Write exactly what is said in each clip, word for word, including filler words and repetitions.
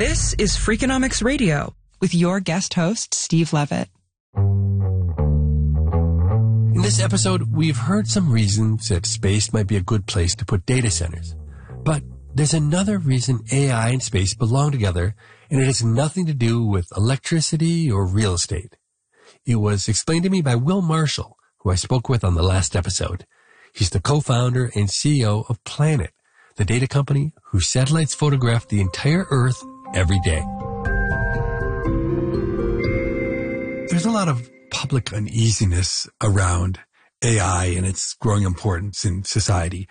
This is Freakonomics Radio with your guest host, Steve Levitt. In this episode, we've heard some reasons that space might be a good place to put data centers. But there's another reason A I and space belong together, and it has nothing to do with electricity or real estate. It was explained to me by Will Marshall, who I spoke with on the last episode. He's the co-founder and C E O of Planet, the data company whose satellites photograph the entire Earth every day. There's a lot of public uneasiness around A I and its growing importance in society.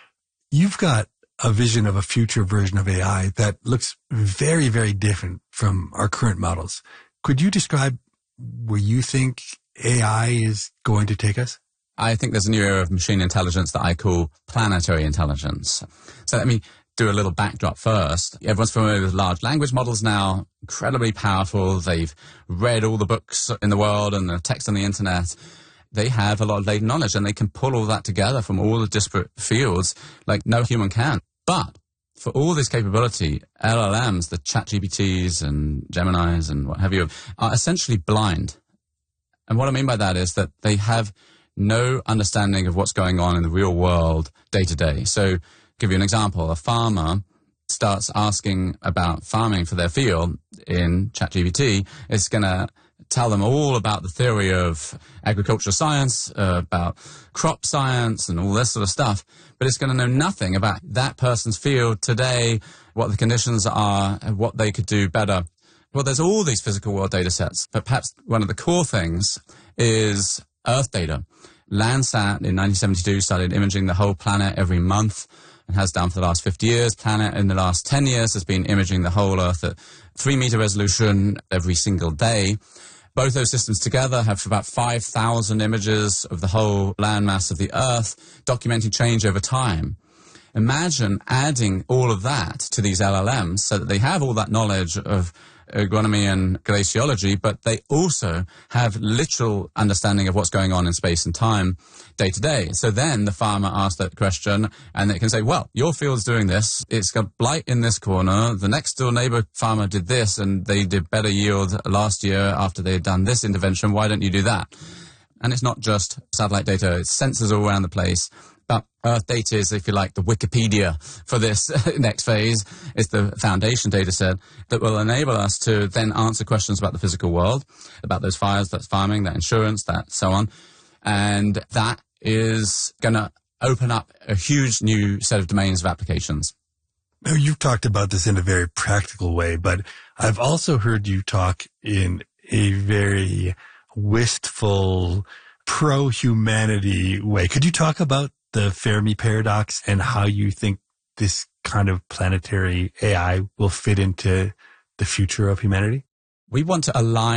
You've got a vision of a future version of A I that looks very, very different from our current models. Could you describe where you think A I is going to take us? I think there's a new era of machine intelligence that I call planetary intelligence. So let me do a little backdrop first. Everyone's familiar with large language models now, incredibly powerful. They've read all the books in the world and the text on the internet. They have a lot of latent knowledge, and they can pull all that together from all the disparate fields like no human can. But for all this capability, L L Ms, the ChatGPTs and Geminis and what have you, are essentially blind. And what I mean by that is that they have no understanding of what's going on in the real world day to day. So, give you an example. A farmer starts asking about farming for their field in ChatGPT. It's going to tell them all about the theory of agricultural science, uh, about crop science and all this sort of stuff. But it's going to know nothing about that person's field today, what the conditions are, and what they could do better. Well, there's all these physical world data sets, but perhaps one of the core things is Earth data. Landsat in nineteen seventy-two started imaging the whole planet every month and has done for the last fifty years. Planet in the last ten years has been imaging the whole Earth at three meter resolution every single day. Both those systems together have about five thousand images of the whole landmass of the Earth, documenting change over time. Imagine adding all of that to these L L Ms so that they have all that knowledge of agronomy and glaciology, but they also have literal understanding of what's going on in space and time day to day. So then the farmer asks that question, and it can say, well, your field's doing this, it's got blight in this corner, the next door neighbor farmer did this, and they did better yield last year after they had done this intervention, why don't you do that? And it's not just satellite data, it's sensors all around the place. But Earth data is, if you like, the Wikipedia for this next phase. It's the foundation data set that will enable us to then answer questions about the physical world, about those fires, that farming, that insurance, that so on. And that is going to open up a huge new set of domains of applications. You've talked about this in a very practical way, but I've also heard you talk in a very wistful, pro-humanity way. Could you talk about the Fermi paradox and how you think this kind of planetary A I will fit into the future of humanity? We want to align